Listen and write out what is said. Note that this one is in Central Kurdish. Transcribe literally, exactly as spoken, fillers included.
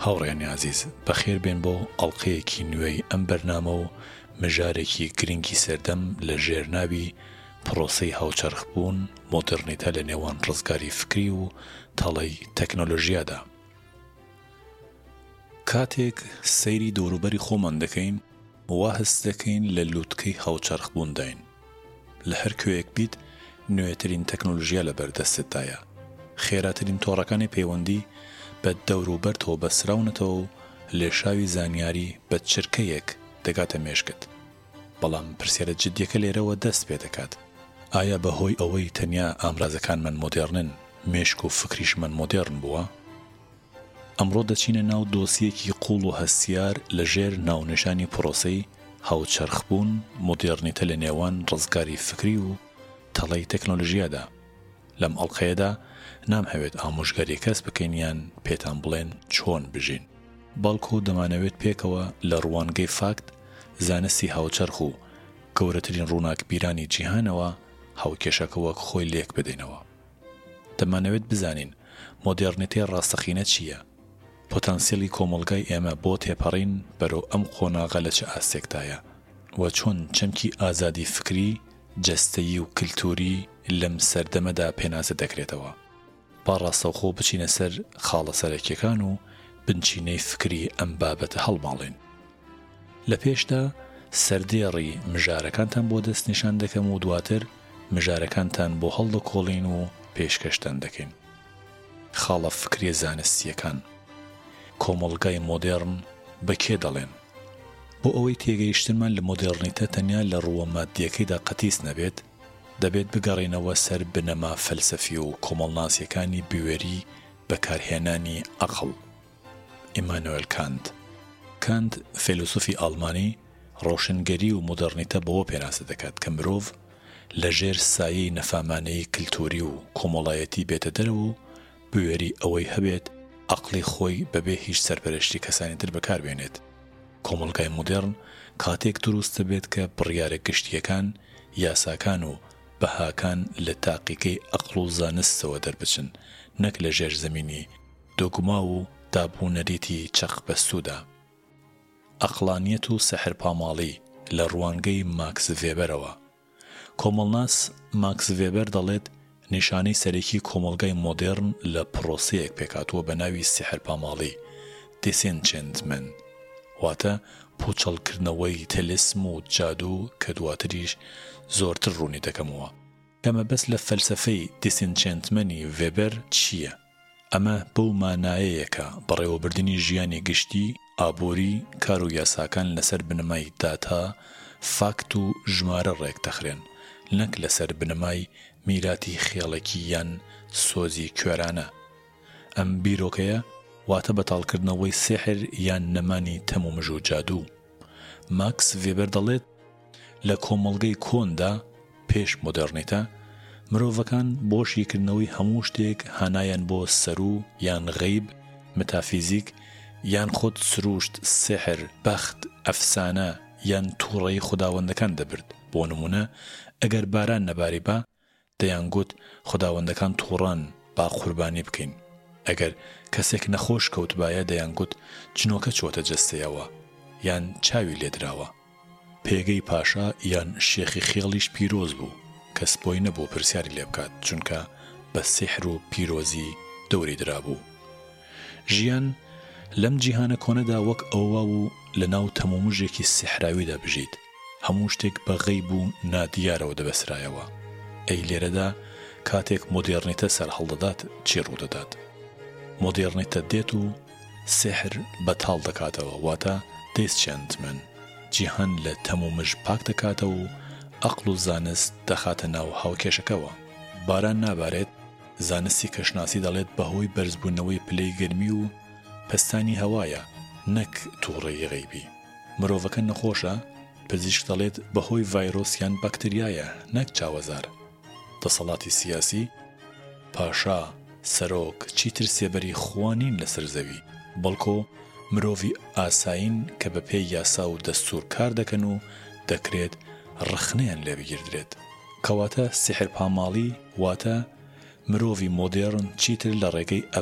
هاوڕێنی عزیز بەخێر بێن بۆ ئەڵقەیەکی نوێی ئەم بەرنامە و مژارێکی گرنگی سەردەم لە ژێرناوی پرۆسەی هاوچەرخبوون مۆدرنیتە لە نێوان ڕزگاری فکری و تەڵەی تەکنۆلۆژیادا. کاتێک سەیری دەوروبەری خۆمان دەکەین وا هەست دەکەین لە لووتکەی هاوچەرخبوون داین. لە هەر کوێیەک بیت نوێترین تەکنۆلۆژیا لە بەردەستتدایە. خێراترین تۆڕەکانی پەیوەندی بە دەوروبەرتەوە بەسراونەتەوە و لێشاوی زانیاری بە چرکەیەک دەگاتە مێشکت. بەڵام پرسیارە جددیەکە لێرەوە دەست پێ دەکات. ئایا بەهۆی ئەوەی تەنیا ئامرازەکانمان مۆدێرنن مێشک و فکریشمان مۆدێرن بووە؟ ئەمڕۆ دەچینە ناو دۆسیەکی قوڵ و هەستیار لە ژێر ناونیشانی پرۆسەی هاوچەرخبوون مۆدێرنیتە لە نێوان ڕزگاری فکری و تەڵەی تەکنۆلۆژیادا. لەم ئەڵقەیەدا نامهەوێت ئامۆژگاری کەس بکەین یان پێتان بڵێن چۆن بژین، بەڵکو دەمانەوێت پێکەوە لە ڕوانگەی فاکت زانستی هاوچەرخ و گەورەترین ڕووناکبیرانی جیهانەوە هاوکێشەکە وەک خۆی لێک بدەینەوە. دەمانەوێت بزانین مۆدێرنیتەی ڕاستەقینە چییە؟ پۆتانسیێلی کۆمەڵگای ئێمە بۆ تێپەڕین بەرەو ئەم قۆناغە لە چه ئاستێکدایە و چۆن چەمکی ئازادی فکری، جەستەیی و کلتوری لەم سەردەمەدا پێناسە دەکرێتەوە. با ڕاستەوخۆ بچینە سەر خاڵە سەرەکیەکان و بنچینەی فکری ئەم بابەتە هەڵماڵین. لە پێشدا سەردێڕی مژارەکانتان بۆ دەستنیشان دەکەم و دواتر مژارەکانتان بۆ هەڵدەکۆڵین و پێشکەشتان دەکەین. خاڵە فکری زانستیەکان کۆمەڵگای مۆدێرن بە کێ دەڵێن؟ بۆ ئەوەی تێگەیشتنمان لە مۆدێرنیتە تەنیا لە ڕووە مادیەکەیدا قەتیس نەبێت، دەبێت بگەڕێنەوە سەر بنەما فەلسەفی و کۆمەڵناسیەکانی بوێری بەکارهێنانی عەقڵ. ئیمانوئێل کانت کانت فیلسوفی ئاڵمانی ڕۆشنگەری و مۆدێرنیتە بەوە پێناسە دەکات کە مرۆڤ لە ژێر سایەی نەفامانەی کلتوری و کۆمەڵایەتی بێتە دەرەوە و بوێری ئەوەی هەبێت عەقڵی خۆی بەبێ هیچ سەرپەرشتی کەسانی تر بەکاربێنێت. کۆمەڵگای مۆدێرن کاتێک دروستە بێت کە بڕیارە گشتیەکان، یاساکان و بەهاکان لە تاقیکەی عەقڵ و زانستەوە دەربچن، نەک لە ژێر زەمینی دۆگما و دابوونەریتی چەق بەستوودا. عەقڵانیەت و سەحر پاماڵی لە ڕوانگەی ماکس ڤێبەرەوە. کۆمەڵناس ماکس ڤێبەر دەڵێت نیشانەی سەرەکی کۆمەڵگای مۆدێرن لە پرۆسەیەک پێکاتووە بە ناوی سیحر پاماڵی دیسێنچێنتمنت، واتە پوچەڵکردنەوەی تەلسم و جادوو کە دواتریش زۆرتر ڕوونی دەکەمەوە. ئەمە بەس لە فەلسەفەی دیسێنچێنتمەنی ڤێبەر چییە؟ ئەمە بەو مانایەیەکە بەڕێوەبردننی ژیانی گشتی، ئابووری، کار و یاساکان لەسەر بنەمای داتا، فاکت و ژمارە ڕێک دەخرێن، نەک لەسەر بنەمای میراتی خێڵێکی یان سۆزی کوێرانە. ئەم بیرۆکەیە واتە بەتاڵکردنەوەی سێحر یان نەمانی تەمومژ و جادوو. ماکس ڤێبەر دەڵێت لە کۆمەڵگەی کۆندا پێش مۆدێرنیتە مرۆڤەکان بۆشیکردنەوەی هەموو شتێک هانایان بۆ سەرو یان غەیب، متافیزیک یان خۆت سروشت، سێحر، بەخت، ئەفسانە یان تووڕەی خوداوەندەکان دەبرد. بۆ نمونە ئەگەر باران نەباری با دەیانگوت خوداوەندەکان تووڕان با قوربانی بکەین. ئەگەر کەسێک نەخۆش کەوتبایە دەیانگوت جنۆکە چۆتە جەستەیەوە یان چاوی لێدراوە. پێگەی پاشا یان شێخی خێڵیش پیرۆز بوو، کەس بۆی نەبوو پرسیاری لێ بکات چونکە بە سیحر و پیرۆزی دەوری درابوو. ژیان لەم جیهانە کۆنەدا وەک ئەوە و لە ناو تەمومژێکی سیحراویدا بژیت، هەموو شتێک بە غەیب و نادیارەوە دەبەسرایەوە. ئەی لێرەدا کاتێک مۆدێرنیتە سەر هەڵدەدات چی ڕوودەدات؟ مۆدێرنیتە دێت و سێحر بەتاڵ دەکاتەوە، واتە دیسێنچێنتمەن، جیهان لە تەمومژ پاک دەکاتەوە و عەقڵ و زانست دەخاتە ناو هاوکێشەکەوە. باران نابارێت، زانستی کەشناسی دەڵێت بەهۆی بەرزبوونەوەی پلەی گەرمی و پەستانی هەوایە، نەک تووڕەی غەیبی. مرۆڤەکە نەخۆشە، پزیشک دەڵێت بەهۆی ڤایرۆس یان بەکتریایە، نەک چاوەزار. دەسەڵاتی سیاسی، پاشا، سەرۆک، چیتر سێبەری خوانین لەسەر زەوی، بەڵکۆ مرۆڤی ئاساین کە بە پێی یاسا و دەستوور کار دەکەن و دەکرێت ڕخنەیان لێ بگیردرێت. کەواتە سیحر پاماڵی واتە مرۆڤی مۆدێرن چیتر لە ڕێگەی